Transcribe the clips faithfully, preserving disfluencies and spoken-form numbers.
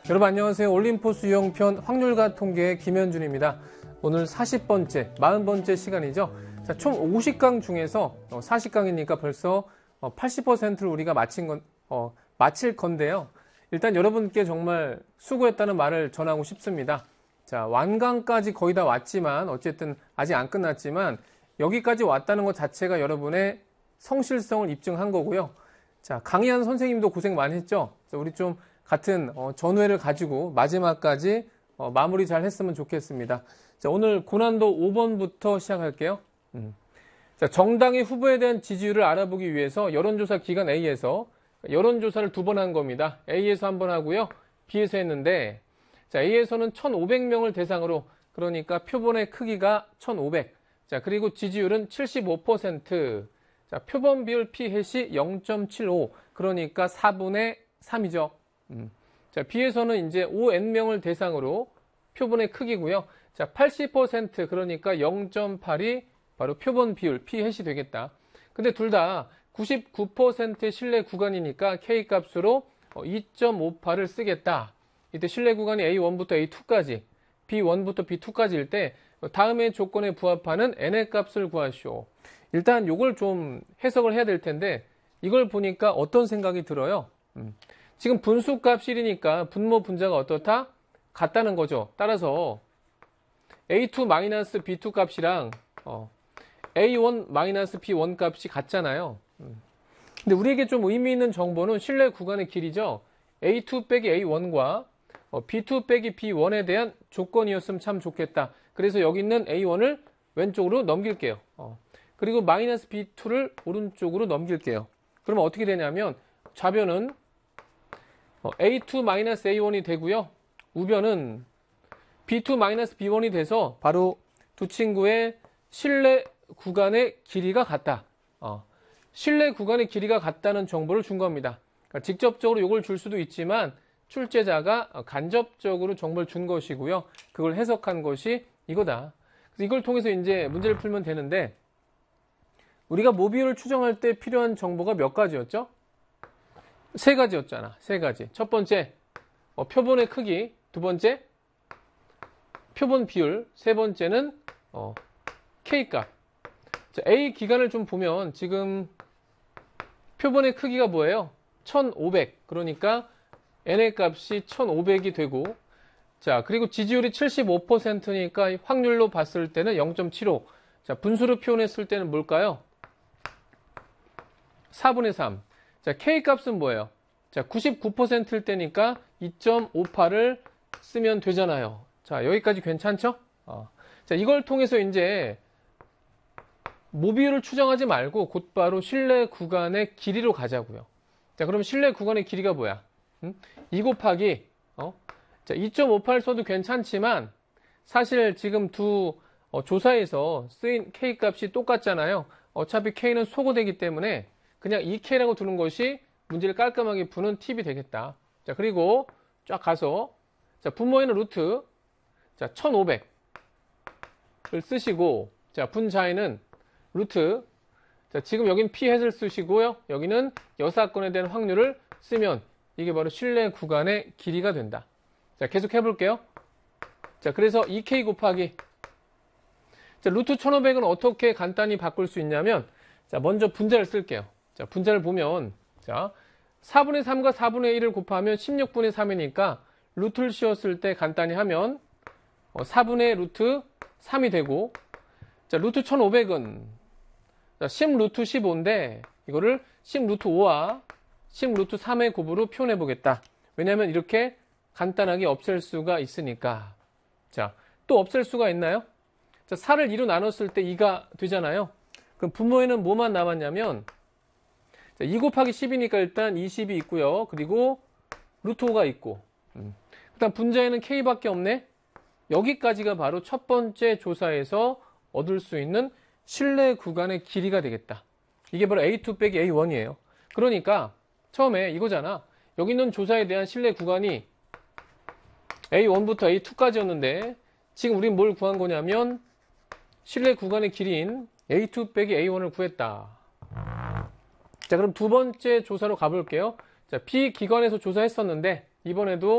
여러분 안녕하세요. 올림포 수영편 확률과 통계의 김현준입니다. 오늘 사십 번째, 사십 번째 시간이죠. 자, 총 오십 강 중에서 사십 강이니까 벌써 팔십 퍼센트를 우리가 마친 건, 어, 마칠 건데요. 일단 여러분께 정말 수고했다는 말을 전하고 싶습니다. 자, 완강까지 거의 다 왔지만, 어쨌든 아직 안 끝났지만, 여기까지 왔다는 것 자체가 여러분의 성실성을 입증한 거고요. 자, 강의한 선생님도 고생 많이 했죠. 자, 우리 좀 같은 어, 전회를 가지고 마지막까지 어, 마무리 잘 했으면 좋겠습니다. 자, 오늘 고난도 오 번부터 시작할게요. 음. 자, 정당의 후보에 대한 지지율을 알아보기 위해서 여론조사 기관 A에서 여론조사를 두 번 한 겁니다. A에서 한 번 하고요. B에서 했는데, 자, A에서는 천오백 명을 대상으로, 그러니까 표본의 크기가 천오백. 자, 그리고 지지율은 칠십오 퍼센트. 자, 표본 비율 P 햇이 영 점 칠오. 그러니까 사분의 삼이죠. 음. 자, B에서는 이제 오 엔 명을 대상으로 표본의 크기고요. 자, 팔십 퍼센트, 그러니까 영 점 팔이 바로 표본 비율 P 햇이 되겠다. 근데 둘 다 구십구 퍼센트의 신뢰 구간이니까 K 값으로 이 점 오팔을 쓰겠다. 이때 신뢰 구간이 에이 원부터 에이 투까지, 비 원부터 비 투까지일 때 다음의 조건에 부합하는 N의 값을 구하시오. 일단 이걸 좀 해석을 해야 될 텐데, 이걸 보니까 어떤 생각이 들어요? 음. 지금 분수값 일이니까 분모 분자가 어떻다? 같다는 거죠. 따라서 에이 투 마이너스 비 투 값이랑 어, 에이 원 마이너스 비 원 값이 같잖아요. 음. 근데 우리에게 좀 의미 있는 정보는 신뢰 구간의 길이죠. 에이 투 빼기 에이 원과 어, 비 투 빼기 비 원에 대한 조건이었으면 참 좋겠다. 그래서 여기 있는 에이 원을 왼쪽으로 넘길게요. 어. 그리고 마이너스 비 투를 오른쪽으로 넘길게요. 그러면 어떻게 되냐면 좌변은 어, 에이 투 마이너스 에이 원이 되고요. 우변은 비 투 마이너스 비 원이 돼서 바로 두 친구의 신뢰 구간의 길이가 같다. 어, 신뢰 구간의 길이가 같다는 정보를 준 겁니다. 그러니까 직접적으로 이걸 줄 수도 있지만 출제자가 간접적으로 정보를 준 것이고요. 그걸 해석한 것이 이거다. 그래서 이걸 통해서 이제 문제를 풀면 되는데, 우리가 모비율을 추정할 때 필요한 정보가 몇 가지였죠? 세 가지였잖아. 세 가지. 첫 번째, 어, 표본의 크기. 두 번째, 표본 비율. 세 번째는 어, K값. 자, A 기간을 좀 보면 지금 표본의 크기가 뭐예요? 천오백. 그러니까 N의 값이 천오백이 되고, 자, 그리고 지지율이 칠십오 퍼센트니까 확률로 봤을 때는 영 점 칠오. 자, 분수로 표현했을 때는 뭘까요? 사분의 삼. 자, K 값은 뭐예요? 자, 구십구 퍼센트일 때니까 이 점 오팔을 쓰면 되잖아요. 자, 여기까지 괜찮죠? 어. 자, 이걸 통해서 이제 모비율을 추정하지 말고 곧바로 신뢰 구간의 길이로 가자고요. 자, 그럼 신뢰 구간의 길이가 뭐야? 음? 이 곱하기 어? 자, 이 점 오팔 써도 괜찮지만 사실 지금 두 어, 조사에서 쓰인 K 값이 똑같잖아요. 어차피 K는 소거되기 때문에 그냥 이 케이라고 두는 것이 문제를 깔끔하게 푸는 팁이 되겠다. 자, 그리고 쫙 가서, 자, 분모에는 루트, 자, 천오백을 쓰시고, 자, 분자에는 루트, 자, 지금 여긴 P 햇을 쓰시고요. 여기는 여사건에 대한 확률을 쓰면 이게 바로 신뢰 구간의 길이가 된다. 자, 계속 해볼게요. 자, 그래서 이 케이 곱하기, 자, 루트 천오백은 어떻게 간단히 바꿀 수 있냐면, 자, 먼저 분자를 쓸게요. 자, 분자를 보면, 자, 사분의 삼과 사분의 일을 곱하면 십육분의 삼이니까 루트를 씌웠을 때 간단히 하면 어, 사분의 루트 삼이 되고, 자, 루트 천오백은 자, 십 루트 십오인데 이거를 십 루트 오와 십 루트 삼의 곱으로 표현해 보겠다. 왜냐하면 이렇게 간단하게 없앨 수가 있으니까. 자, 또 없앨 수가 있나요? 자, 사를 이로 나눴을 때 이가 되잖아요. 그럼 분모에는 뭐만 남았냐면, 자, 이 곱하기 십이니까 일단 이십이 있고요. 그리고 루트 오가 있고, 음. 그다음 분자에는 K밖에 없네. 여기까지가 바로 첫 번째 조사에서 얻을 수 있는 신뢰 구간의 길이가 되겠다. 이게 바로 에이 투 빼기 에이 원이에요. 그러니까 처음에 이거잖아. 여기 있는 조사에 대한 신뢰 구간이 에이 원부터 에이 투까지였는데 지금 우린 뭘 구한 거냐면 신뢰 구간의 길이인 에이 투 빼기 에이 원을 구했다. 자, 그럼 두 번째 조사로 가볼게요. 자, B 기관에서 조사했었는데 이번에도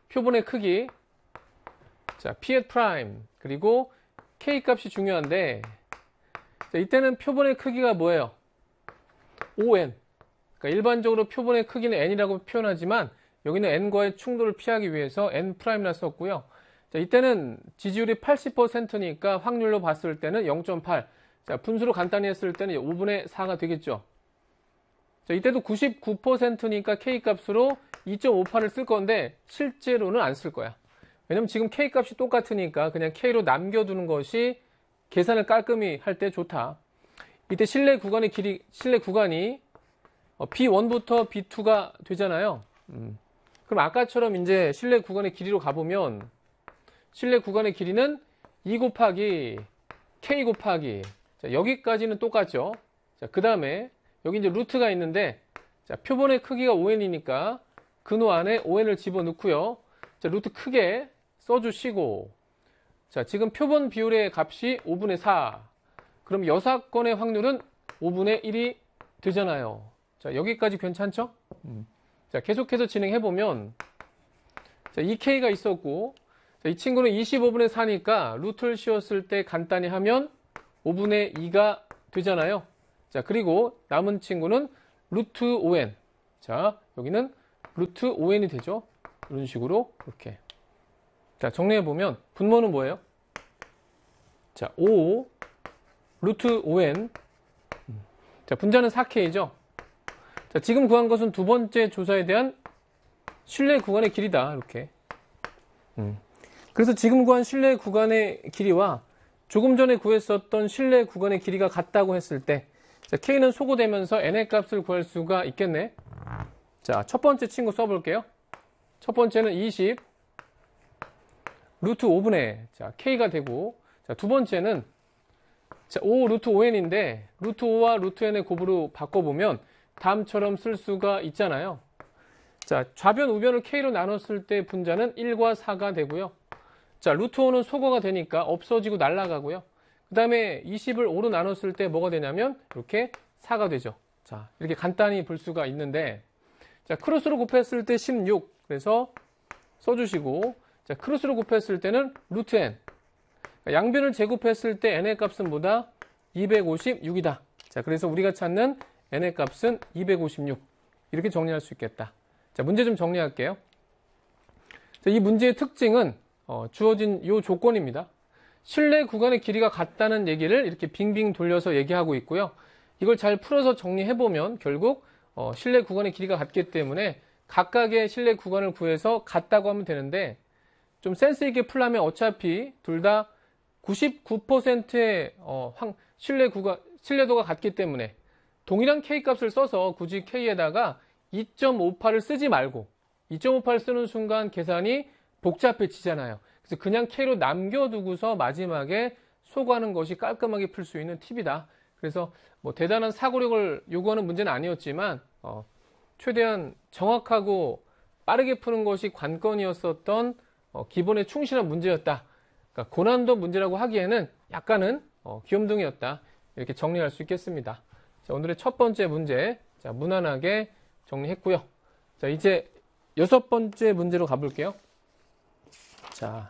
표본의 크기, 자, P at 프라임, 그리고 K 값이 중요한데, 자, 이때는 표본의 크기가 뭐예요? 오 엔. 그러니까 일반적으로 표본의 크기는 n이라고 표현하지만 여기는 n과의 충돌을 피하기 위해서 n'라 썼고요. 자, 이때는 지지율이 팔십 퍼센트니까 확률로 봤을 때는 영 점 팔. 자, 분수로 간단히 했을 때는 오분의 사가 되겠죠. 자, 이때도 구십구 퍼센트니까 K 값으로 이 점 오팔을 쓸 건데 실제로는 안 쓸 거야. 왜냐면 지금 K 값이 똑같으니까 그냥 K로 남겨두는 것이 계산을 깔끔히 할 때 좋다. 이때 실내 구간의 길이, 실내 구간이 비 원부터 비 투가 되잖아요. 음. 그럼 아까처럼 이제 실내 구간의 길이로 가보면 실내 구간의 길이는 이 곱하기 K 곱하기, 자, 여기까지는 똑같죠. 자, 그 다음에 여기 이제 루트가 있는데, 자, 표본의 크기가 오 엔이니까 근호 안에 오 엔을 집어넣고요. 자, 루트 크게 써주시고, 자, 지금 표본 비율의 값이 오분의 사. 그럼 여사건의 확률은 오분의 일이 되잖아요. 자, 여기까지 괜찮죠? 음. 자, 계속해서 진행해보면, 자, 이 K가 있었고, 자, 이 친구는 이십오분의 사니까 루트를 씌웠을 때 간단히 하면 오분의 이가 되잖아요. 자, 그리고 남은 친구는 루트 오 엔. 자, 여기는 루트 오 엔이 되죠. 이런 식으로, 이렇게. 자, 정리해보면, 분모는 뭐예요? 자, 오, 루트 오 엔. 자, 분자는 사 케이죠. 자, 지금 구한 것은 두 번째 조사에 대한 실내 구간의 길이다. 이렇게. 음. 그래서 지금 구한 실내 구간의 길이와 조금 전에 구했었던 실내 구간의 길이가 같다고 했을 때, 자, K는 소거되면서 N의 값을 구할 수가 있겠네. 자, 첫 번째 친구 써볼게요. 첫 번째는 이십, 루트 오분의, 자, K가 되고, 자, 두 번째는, 자, 오 루트 오 엔인데, 루트 오와 루트 N의 곱으로 바꿔보면, 다음처럼 쓸 수가 있잖아요. 자, 좌변, 우변을 K로 나눴을 때 분자는 일과 사가 되고요. 자, 루트 오는 소거가 되니까 없어지고 날아가고요. 그 다음에 이십을 오로 나눴을 때 뭐가 되냐면 이렇게 사가 되죠. 자, 이렇게 간단히 볼 수가 있는데, 자, 크로스로 곱했을 때 십육. 그래서 써주시고, 자, 크로스로 곱했을 때는 루트 n. 양변을 제곱했을 때 n의 값은 뭐다? 이백오십육이다. 자, 그래서 우리가 찾는 n의 값은 이백오십육. 이렇게 정리할 수 있겠다. 자, 문제 좀 정리할게요. 자, 이 문제의 특징은 어, 주어진 이 조건입니다. 실내 구간의 길이가 같다는 얘기를 이렇게 빙빙 돌려서 얘기하고 있고요. 이걸 잘 풀어서 정리해보면 결국 어, 실내 구간의 길이가 같기 때문에 각각의 실내 구간을 구해서 같다고 하면 되는데, 좀 센스 있게 풀려면 어차피 둘 다 구십구 퍼센트의 어, 황, 실내 구간, 신뢰도가 같기 때문에 동일한 K 값을 써서 굳이 K에다가 이 점 오팔을 쓰지 말고, 이 점 오팔 쓰는 순간 계산이 복잡해지잖아요. 그래서 그냥 K로 남겨두고서 마지막에 소거하는 것이 깔끔하게 풀 수 있는 팁이다. 그래서 뭐 대단한 사고력을 요구하는 문제는 아니었지만 어, 최대한 정확하고 빠르게 푸는 것이 관건이었었던 어, 기본에 충실한 문제였다. 그러니까 고난도 문제라고 하기에는 약간은 어, 귀염둥이였다. 이렇게 정리할 수 있겠습니다. 자, 오늘의 첫 번째 문제, 자, 무난하게 정리했고요. 자, 이제 여섯 번째 문제로 가볼게요. 자,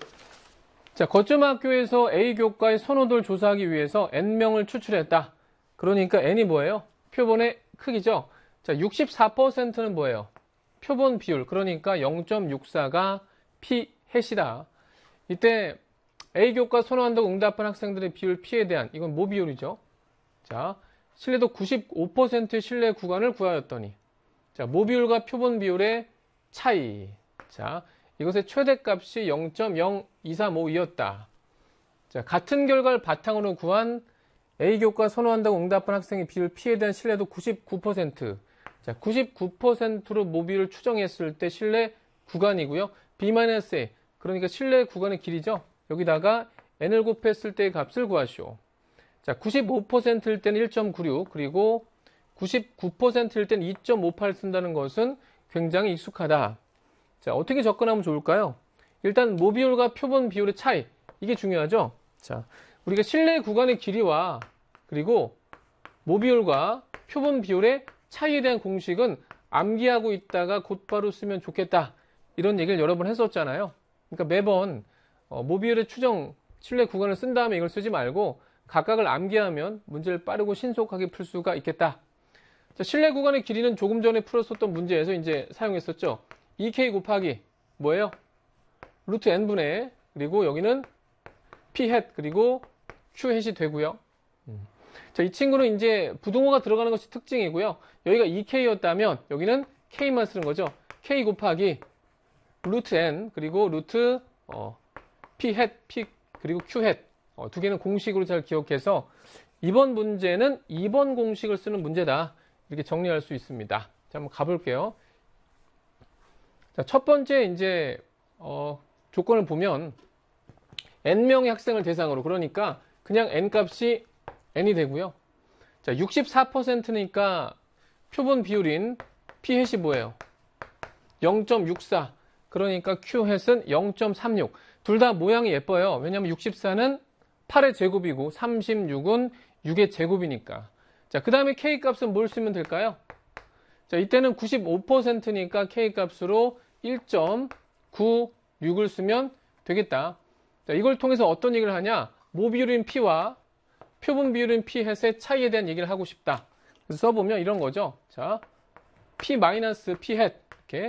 자, 거점 학교에서 A 교과의 선호도를 조사하기 위해서 N명을 추출했다. 그러니까 N이 뭐예요? 표본의 크기죠. 자, 육십사 퍼센트는 뭐예요? 표본 비율. 그러니까 영 점 육사가 P 햇이다. 이때 A 교과 선호한다고 응답한 학생들의 비율 P에 대한, 이건 뭐 비율이죠? 자, 신뢰도 구십오 퍼센트의 신뢰 구간을 구하였더니, 자, 모 비율과 표본 비율의 차이. 자, 이것의 최대값이 영 점 영이삼오이였다. 자, 같은 결과를 바탕으로 구한 A 교과 선호한다고 응답한 학생의 비율 P에 대한 신뢰도 구십구 퍼센트. 자, 구십구 퍼센트로 모 비율을 추정했을 때 신뢰 구간이고요. B-A, 그러니까 신뢰 구간의 길이죠. 여기다가 N을 곱했을 때의 값을 구하시오. 자, 구십오 퍼센트일 때는 일 점 구육, 그리고 구십구 퍼센트일 때는 이 점 오팔 쓴다는 것은 굉장히 익숙하다. 자, 어떻게 접근하면 좋을까요? 일단 모 비율과 표본 비율의 차이, 이게 중요하죠. 자, 우리가 실내 구간의 길이와 그리고 모 비율과 표본 비율의 차이에 대한 공식은 암기하고 있다가 곧바로 쓰면 좋겠다. 이런 얘기를 여러 번 했었잖아요. 그러니까 매번 어, 모비율의 추정 신뢰 구간을 쓴 다음에 이걸 쓰지 말고 각각을 암기하면 문제를 빠르고 신속하게 풀 수가 있겠다. 자, 신뢰 구간의 길이는 조금 전에 풀었었던 문제에서 이제 사용했었죠. 이 케이 곱하기 뭐예요? 루트 n분의 그리고 여기는 p 햇 그리고 q 햇이 되고요. 음. 자, 이 친구는 이제 부동호가 들어가는 것이 특징이고요. 여기가 이 케이였다면 여기는 k만 쓰는 거죠. k 곱하기 루트 n 그리고 루트 어, p 햇 p 그리고 q 햇 어, 두 개는 공식으로 잘 기억해서 이번 문제는 이 번 공식을 쓰는 문제다. 이렇게 정리할 수 있습니다. 자, 한번 가볼게요. 자, 첫 번째 이제 어, 조건을 보면 n명의 학생을 대상으로 그러니까 그냥 n 값이 n이 되고요. 자, 육십사 퍼센트니까 표본 비율인 p 햇이 뭐예요? 영 점 육사. 그러니까 q 햇은 영 점 삼육. 둘 다 모양이 예뻐요. 왜냐하면 육십사는 팔의 제곱이고 삼십육은 육의 제곱이니까. 자, 그 다음에 k 값은 뭘 쓰면 될까요? 자, 이때는 구십오 퍼센트니까 k 값으로 일 점 구육을 쓰면 되겠다. 자, 이걸 통해서 어떤 얘기를 하냐? 모 비율인 p와 표본 비율인 p 햇의 차이에 대한 얘기를 하고 싶다. 그래서 써보면 이런 거죠. 자, p 마이너스 p 햇